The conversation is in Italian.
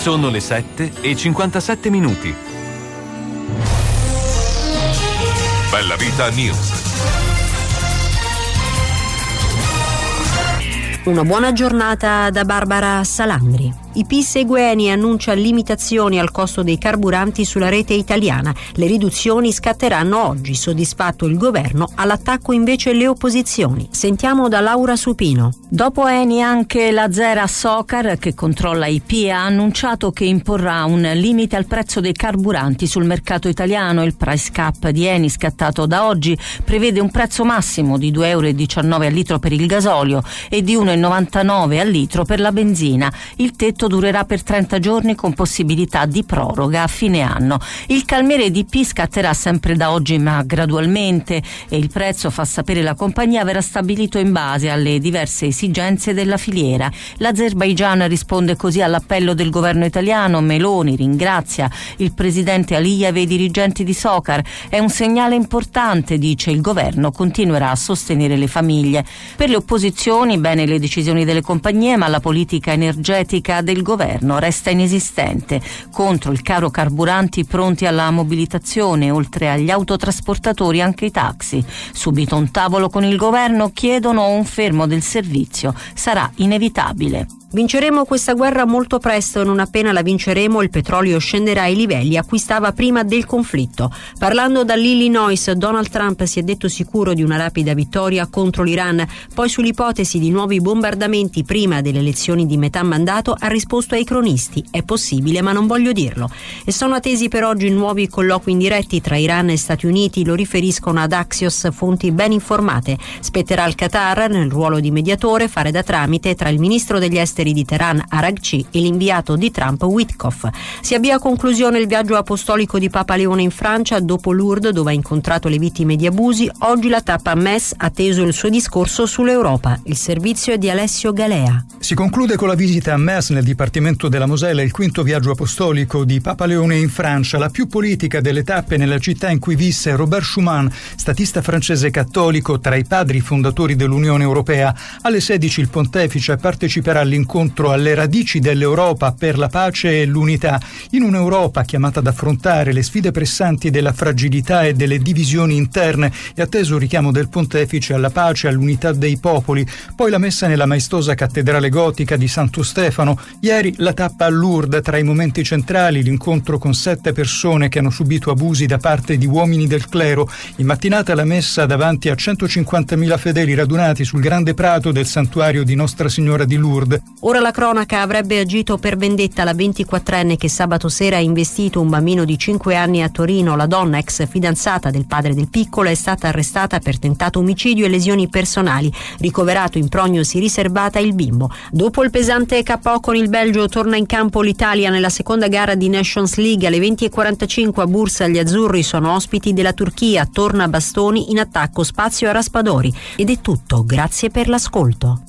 Sono le 7:57. Bella Vita News. Una buona giornata da Barbara Salandri. IP segue Eni e annuncia limitazioni al costo dei carburanti sulla rete italiana. Le riduzioni scatteranno oggi, soddisfatto il governo, all'attacco invece le opposizioni. Sentiamo da Laura Supino. Dopo Eni anche l'Azera Socar, che controlla IP, ha annunciato che imporrà un limite al prezzo dei carburanti sul mercato italiano. Il price cap di Eni scattato da oggi prevede un prezzo massimo di €2,19 al litro per il gasolio e di €1,99 al litro per la benzina. Il tetto durerà per 30 giorni con possibilità di proroga a fine anno. Il calmiere di IP scatterà sempre da oggi ma gradualmente e il prezzo, fa sapere la compagnia, verrà stabilito in base alle diverse esigenze della filiera. L'Azerbaigian risponde così all'appello del governo italiano. Meloni ringrazia il presidente Aliyev e i dirigenti di Socar. È un segnale importante, dice il governo, continuerà a sostenere le famiglie. Per le opposizioni, bene le decisioni delle compagnie, ma la politica energetica del governo resta inesistente. Contro il caro carburanti, pronti alla mobilitazione, oltre agli autotrasportatori anche i taxi. Subito un tavolo con il governo, chiedono un fermo del servizio. Sarà inevitabile. Vinceremo questa guerra molto presto e non appena la vinceremo il petrolio scenderà ai livelli a cui stava prima del conflitto. Parlando dall'Illinois, Donald Trump si è detto sicuro di una rapida vittoria contro l'Iran. Poi sull'ipotesi di nuovi bombardamenti prima delle elezioni di metà mandato ha risposto ai cronisti: è possibile ma non voglio dirlo. E sono attesi per oggi nuovi colloqui indiretti tra Iran e Stati Uniti, lo riferiscono ad Axios fonti ben informate. Spetterà al Qatar, nel ruolo di mediatore, fare da tramite tra il ministro degli esteri di Teheran Araghchi e l'inviato di Trump Witkoff. Si avvia a conclusione il viaggio apostolico di Papa Leone in Francia. Dopo Lourdes, dove ha incontrato le vittime di abusi, oggi la tappa a Metz ha teso il suo discorso sull'Europa. Il servizio è di Alessio Galea. Si conclude con la visita a Metz, nel dipartimento della Mosella, il quinto viaggio apostolico di Papa Leone in Francia, la più politica delle tappe nella città in cui visse Robert Schuman, statista francese cattolico, tra i padri fondatori dell'Unione Europea. Alle 16 il pontefice parteciperà all'incontro alle radici dell'Europa per la pace e l'unità, in un'Europa chiamata ad affrontare le sfide pressanti della fragilità e delle divisioni interne, e atteso il richiamo del pontefice alla pace e all'unità dei popoli. Poi la messa nella maestosa cattedrale gotica di Santo Stefano. Ieri la tappa a Lourdes, tra i momenti centrali l'incontro con 7 persone che hanno subito abusi da parte di uomini del clero. In mattinata la messa davanti a 150.000 fedeli radunati sul grande prato del santuario di Nostra Signora di Lourdes. Ora la cronaca: avrebbe agito per vendetta la 24enne che sabato sera ha investito un bambino di 5 anni a Torino. La donna, ex fidanzata del padre del piccolo, è stata arrestata per tentato omicidio e lesioni personali. Ricoverato in prognosi riservata il bimbo. Dopo il pesante KO con il Belgio, torna in campo l'Italia nella seconda gara di Nations League. Alle 20:45 a Bursa gli azzurri sono ospiti della Turchia. Torna Bastoni, in attacco spazio a Raspadori. Ed è tutto, grazie per l'ascolto.